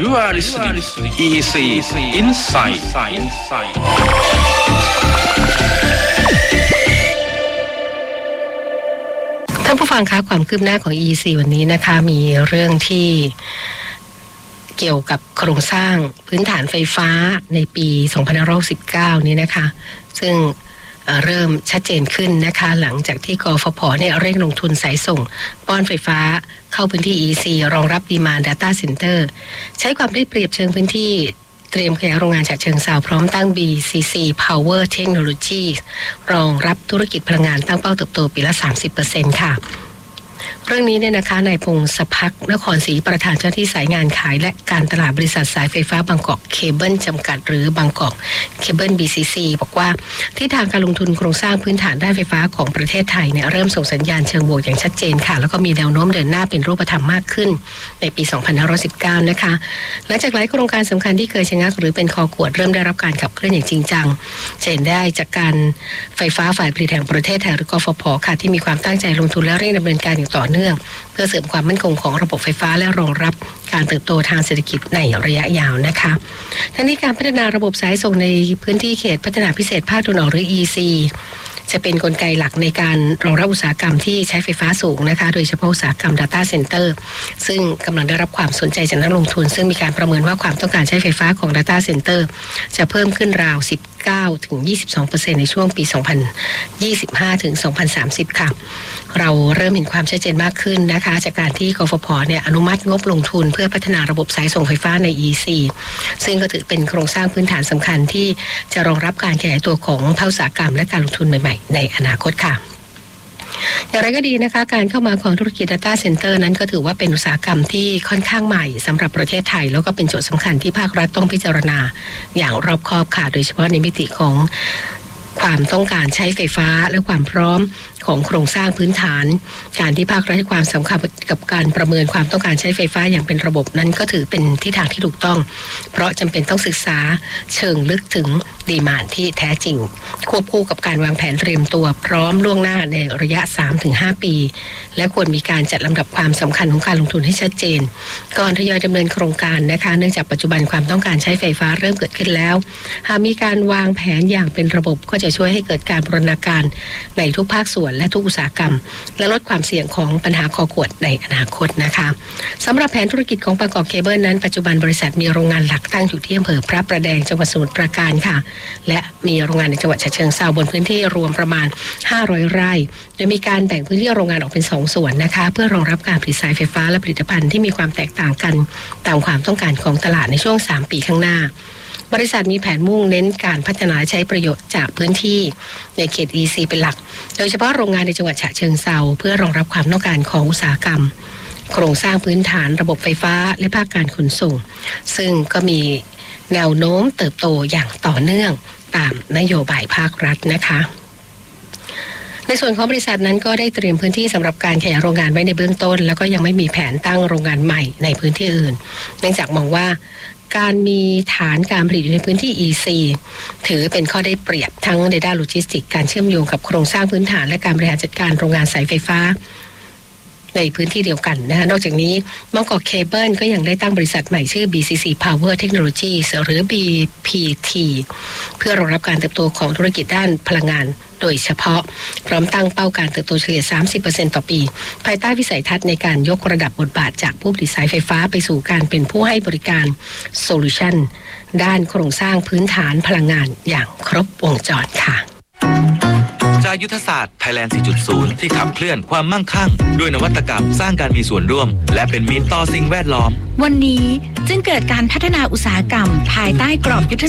You are listening EC Insight. ท่านผู้ฟังคะความคืบหน้าของ EC วันนี้นะคะมีเรื่องที่เกี่ยวกับโครงสร้างพื้นฐานไฟฟ้าในปี2519นี้นะคะซึ่งเริ่มชัดเจนขึ้นนะคะหลังจากที่กฟผ.เนี่ยเร่งลงทุนสายส่งป้อนไฟฟ้าเข้าพื้นที่ EC รองรับ Demand Data Center ใช้ความได้เปรียบเชิงพื้นที่เตรียมขยายโรงงานฉะเชิงเทราพร้อมตั้ง BCC Power Technology รองรับธุรกิจพลังงานตั้งเป้าเติบโตปีละ 30% ค่ะเรื่องนี้เนี่ยนะคะนายพงศภักดิ์นครศรีประธานเจ้าที่สายงานขายและการตลาดบริษัทสายไฟฟ้าบางกอกเคเบิลจำกัดหรือบางกอกเคเบิล BCC บอกว่าที่ทางการลงทุนโครงสร้างพื้นฐานด้านไฟฟ้าของประเทศไทยเนี่ยเริ่มส่งสัญญาณเชิงบวกอย่างชัดเจนค่ะแล้วก็มีแนวโน้มเดินหน้าเป็นรูปธรรมมากขึ้นในปี2519นะคะหลังจากหลายโครงการสำคัญที่เคยชะงักหรือเป็นคอขวดเริ่มได้รับการขับเคลื่อนอย่างจริงจังเห็นได้จากการไฟฟ้าฝ่ายผลิตแห่งประเทศไทยหรือกฟผ.ค่ะที่มีความตั้งใจลงทุนและเร่งดำเนินการอย่างต่อเนื่องเพื่อเสริมความมั่นคงของระบบไฟฟ้าและรองรับการเติบโตทางเศรษฐกิจในระยะยาวนะคะทั้งนี้การพัฒนาระบบสายส่งในพื้นที่เขตพัฒนาพิเศษภาคตะวันออกหรือ EC จะเป็นกลไกหลักในการรองรับอุตสาหกรรมที่ใช้ไฟฟ้าสูงนะคะโดยเฉพาะอุตสาหกรรม Data Center ซึ่งกำลังได้รับความสนใจจากนักลงทุนซึ่งมีการประเมินว่าความต้องการใช้ไฟฟ้าของ Data Center จะเพิ่มขึ้นราว 19-22% ในช่วงปี 2025 ถึง 2030 ค่ะเราเริ่มเห็นความชัดเจนมากขึ้นนะคะจากการที่กฟผ.เนี่ยอนุมัติงบลงทุนเพื่อพัฒนาระบบสายส่งไฟฟ้าใน EC ซึ่งก็ถือเป็นโครงสร้างพื้นฐานสำคัญที่จะรองรับการขยายตัวของภาคอุตสาหกรรมและการลงทุนใหม่ๆในอนาคตค่ะอย่างไรก็ดีนะคะการเข้ามาของธุรกิจ Data Center นั้นก็ถือว่าเป็นอุตสาหกรรมที่ค่อนข้างใหม่สำหรับประเทศไทยแล้วก็เป็นโจทย์สำคัญที่ภาครัฐต้องพิจารณาอย่างรอบคอบค่ะโดยเฉพาะในมิติของความต้องการใช้ไฟฟ้าและความพร้อมของโครงสร้างพื้นฐานการที่ภาครัฐให้ความสำคัญกับการประเมินความต้องการใช้ไฟฟ้าอย่างเป็นระบบนั้นก็ถือเป็นทิศทางที่ถูกต้องเพราะจำเป็นต้องศึกษาเชิงลึกถึงดีมานด์ที่แท้จริงควบคู่กับการวางแผนเตรียมตัวพร้อมล่วงหน้าในระยะ 3-5 ปีและควรมีการจัดลำดับความสำคัญของการลงทุนให้ชัดเจนก่อนทยอยดำเนินโครงการนะคะเนื่องจากปัจจุบันความต้องการใช้ไฟฟ้าเริ่มเกิดขึ้นแล้วหากมีการวางแผนอย่างเป็นระบบก็จะช่วยให้เกิดการบูรณาการในทุกภาคส่วนและทุกอุตสาหกรรมและลดความเสี่ยงของปัญหาคอขวดในอนาคตนะคะสำหรับแผนธุรกิจของบางกอกเคเบิลนั้นปัจจุบันบริษัทมีโรงงานหลักตั้งอยู่ที่อำเภอพระประแดงจังหวัดสมุทรปราการค่ะและมีโรงงานในจังหวัดฉะเชิงเทราบนพื้นที่รวมประมาณ500 ไร่โดยมีการแบ่งพื้นที่โรงงานออกเป็น2ส่วนนะคะเพื่อรองรับการผลิตสายไฟฟ้าและผลิตภัณฑ์ที่มีความแตกต่างกันตามความต้องการของตลาดในช่วง3 ปีข้างหน้าบริษัทมีแผนมุ่งเน้นการพัฒนาใช้ประโยชน์จากพื้นที่ในเขต EC เป็นหลักโดยเฉพาะโรงงานในจังหวัดฉะเชิงเทราเพื่อรองรับความต้องการของอุตสาหกรรมโครงสร้างพื้นฐานระบบไฟฟ้าและภาคการขนส่งซึ่งก็มีแนวโน้มเติบโตอย่างต่อเนื่องตามนโยบายภาครัฐนะคะในส่วนของบริษัทนั้นก็ได้เตรียมพื้นที่สำหรับการขยายโรงงานไว้ในเบื้องต้นแล้วก็ยังไม่มีแผนตั้งโรงงานใหม่ในพื้นที่อื่นเนื่องจากมองว่าการมีฐานการผลิตอยู่ในพื้นที่ EC ถือเป็นข้อได้เปรียบทั้งในด้านโลจิสติกการเชื่อมโยงกับโครงสร้างพื้นฐานและการบริหารจัดการโรงงานสายไฟฟ้าในพื้นที่เดียวกันนะคะนอกจากนี้บางกอกเคเบิลก็ยังได้ตั้งบริษัทใหม่ชื่อ BCC Power Technology หรือ BPT เพื่อรองรับการเติบโตของธุรกิจด้านพลังงานโดยเฉพาะพร้อมตั้งเป้าการเติบโตเฉลี่ย 30% ต่อปีภายใต้วิสัยทัศน์ในการยกระดับบทบาทจากผู้ผลิตสายไฟฟ้าไปสู่การเป็นผู้ให้บริการโซลูชันด้านโครงสร้างพื้นฐานพลังงานอย่างครบวงจรค่ะจากยุทธศาสตร์ Thailand 4.0 ที่ขับเคลื่อนความมั่งคั่งด้วยนวัตกรรมสร้างการมีส่วนร่วมและเป็นมิตรต่อสิ่งแวดล้อมวันนี้จึงเกิดการพัฒนาอุตสาหกรรมภายใต้กรอบยุทธ